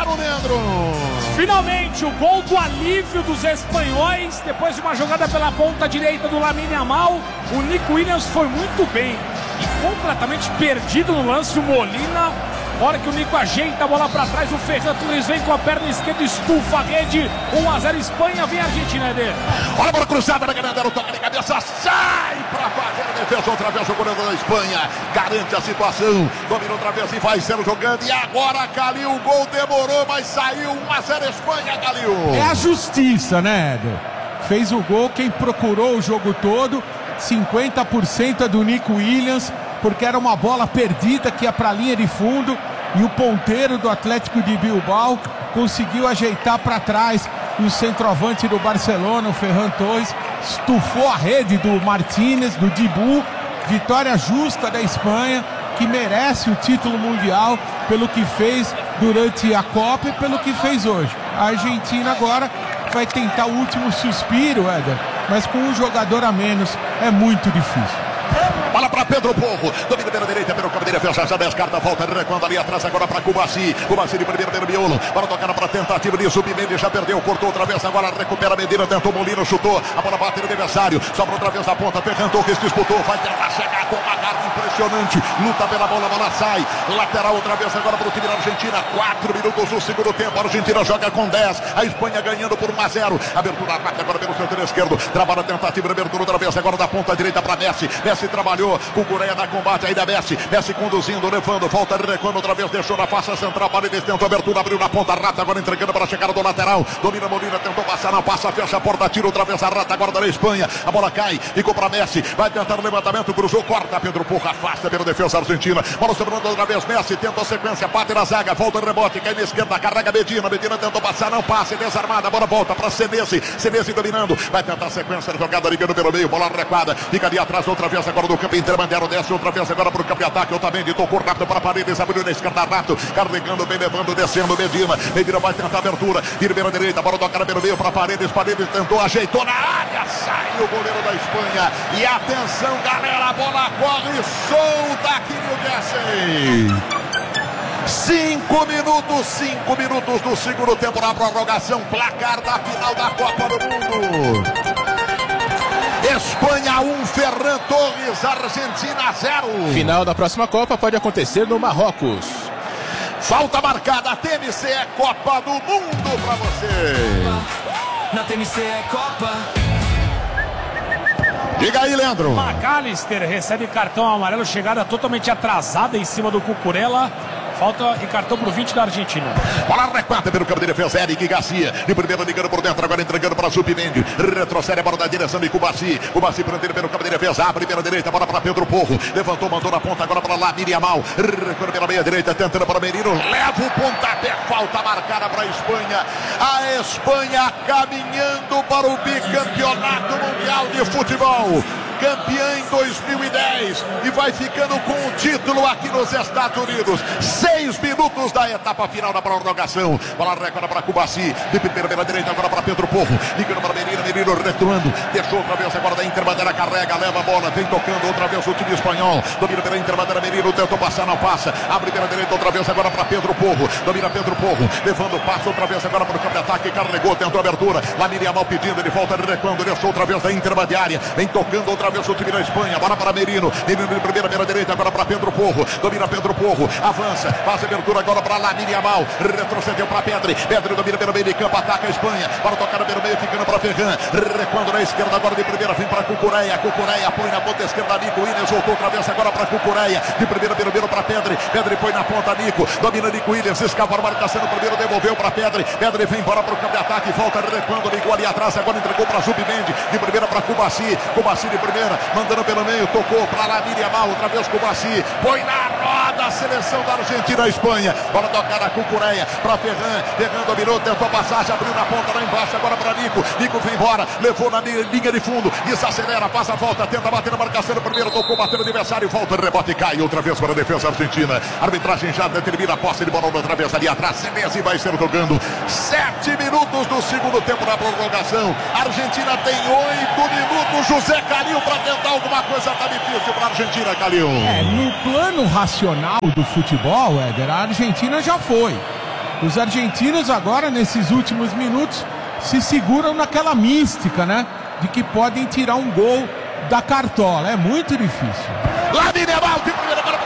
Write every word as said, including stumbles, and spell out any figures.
Paulo Leandro. Finalmente o gol do alívio dos espanhóis, depois de uma jogada pela ponta direita do Lamine Yamal. O Nico Williams foi muito bem e completamente perdido no lance. O Molina, na hora que o Nico ajeita a bola para trás, o Ferran Torres vem com a perna esquerda, estufa a rede. um a zero Espanha, vem a Argentina, Eder. Olha a bola cruzada na grande, o toque de cabeça, sai para fazer a defesa outra vez, o goleiro da Espanha garante a situação, domina outra vez e vai sendo jogando, e agora Calil, o gol demorou, mas saiu. um a zero Espanha, Calil. É a justiça, né, Éder? Fez o gol quem procurou o jogo todo. Cinquenta por cento é do Nico Williams, porque era uma bola perdida que ia para a linha de fundo, e o ponteiro do Atlético de Bilbao conseguiu ajeitar para trás, e o centroavante do Barcelona, o Ferran Torres, estufou a rede do Martínez, do Dibu. Vitória justa da Espanha, que merece o título mundial pelo que fez durante a Copa e pelo que fez hoje. A Argentina agora vai tentar o último suspiro, Éder, mas com um jogador a menos é muito difícil. Bola para Pedro Porro, domina pela direita, pelo campo de defesa, já descarta, volta, recuando ali atrás, agora para Cubaci, Cubaci de primeiro, pelo miolo, bola tocada para tentativa de subir, Mendes já perdeu, cortou outra vez, agora recupera Medina, tentou Molina, chutou, a bola bate no adversário, sobra outra vez na ponta, Ferran Torres disputou, vai tentar chegar com uma garra impressionante, luta pela bola, a bola sai, lateral outra vez agora para o time da Argentina, quatro minutos do segundo tempo, a Argentina joga com dez, a Espanha ganhando por um a zero, abertura ataque agora pelo setor esquerdo, trabalha a tentativa de abertura outra vez, agora da ponta direita para Messi, Messi trabalhou, o Cureia na combate, ainda Messi, Messi conduzindo, levando, volta, recuando outra vez, deixou na faixa central, Paredes tentou abertura, abriu na ponta, Rata agora entregando para a chegada do lateral, domina Molina, tentou passar, não passa, fecha a porta, tira outra vez a Rata, agora da Espanha, a bola cai, ficou para Messi, vai tentar o levantamento, cruzou, corta, Pedro Porra, afasta pela defesa argentina, bola sobrando outra vez, Messi tenta a sequência, bate na zaga, volta o rebote, cai na esquerda, carrega Medina, Medina tentou passar, não passa, desarmada, a bola volta para Senesi, Senesi dominando, vai tentar a sequência, jogada ligando pelo meio, bola recuada, fica ali atrás outra vez, agora do campo intermediário, desce outra vez agora para o campo de ataque, Otamendi tocou rápido para Paredes, abriu na esquerda, Rato, carregando bem, levando, descendo, Medina, Medina vai tentar a abertura, vira pela direita, bola tocada pelo meio para Paredes, Paredes tentou, ajeitou na área, sai o goleiro da Espanha, e atenção galera, a bola corre solta aqui no Jersey. Cinco minutos, cinco minutos do segundo tempo na prorrogação, placar da final da Copa do Mundo. Espanha um, Ferran Torres, Argentina zero. Final da próxima Copa pode acontecer no Marrocos. Falta marcada, T M C é Copa do Mundo pra você. Na T M C é Copa. Diga aí, Leandro. McAllister recebe cartão amarelo, chegada totalmente atrasada em cima do Cucurella. Falta e cartão pro vinte da Argentina. Bola recuada pelo campo de defesa, Eric Garcia. De primeiro ligando por dentro, agora entregando para Zubimendi. Retrocede a bola da direção de Cubaci. Cubaci prendendo pelo campo de defesa. A primeira direita, bola para Pedro Porro. Levantou, mandou na ponta, agora para Lamine Yamal. Recuando pela meia direita, tentando para Menino. Leva o pontapé, falta marcada para a Espanha. A Espanha caminhando para o bicampeonato mundial de futebol. Campeã em dois mil e dez e vai ficando com o título aqui nos Estados Unidos. Seis minutos da etapa final da prorrogação. Bola recuada para Cubaci. De primeira pela direita, agora para Pedro Porro. Ligando para Menino, Menino recuando. Deixou outra vez agora da Interbandeira, carrega, leva a bola, vem tocando outra vez o time espanhol. Domina pela Interbandeira, Menino tentou passar, não passa. Abre pela direita outra vez agora para Pedro Porro. Domina Pedro Porro, levando, passa outra vez agora para o campo de ataque. Carregou, tentou abertura. Lamine Yamal pedindo, ele volta recuando. Deixou outra vez da Intermediária. Vem tocando outra vez o time da Espanha, bola para Merino, Merino de primeira, pela direita, agora para Pedro Porro, domina Pedro Porro, avança, faz a abertura agora para Lamine Yamal, retrocedeu para Pedri, Pedri domina pelo meio de campo, ataca a Espanha, para tocar pelo meio, ficando para Ferran, recuando na esquerda, agora de primeira, vem para Cucurella, Cucurella põe na ponta esquerda, Nico Williams, voltou outra vez agora para Cucurella, de primeira, pelo meio para Pedri, Pedri põe na ponta, Nico, domina Nico Williams, escapa a marcação, primeiro devolveu para Pedri, Pedri vem embora para o campo de ataque, volta recuando, ligou ali atrás, agora entregou para Zubimendi, de primeira para Cubaci, Cubaci de primeira, mandando pelo meio, tocou para Lamine Yamal, outra vez Cubaci, põe na roda a seleção da Argentina, a Espanha, bola tocada a Cucurella, para Ferran, Ferran dominou, tentou a passagem, abriu na ponta lá embaixo, agora para Nico, Nico vem embora, levou na linha de fundo, desacelera, passa a volta, tenta bater na marcação, no primeiro tocou, bateu no adversário, volta, rebote, cai, outra vez para a defesa argentina, arbitragem já determina a posse de bola outra vez ali atrás, Senesi vai ser jogando, sete minutos do segundo tempo na prorrogação, a Argentina tem oito minutos, José Calil para tentar alguma coisa, tá difícil para a Argentina, Calil. É, no plano racional do futebol, Éder, a Argentina já foi. Os argentinos agora, nesses últimos minutos, se seguram naquela mística, né? De que podem tirar um gol da cartola. É muito difícil. Lamine Yamal, de primeira para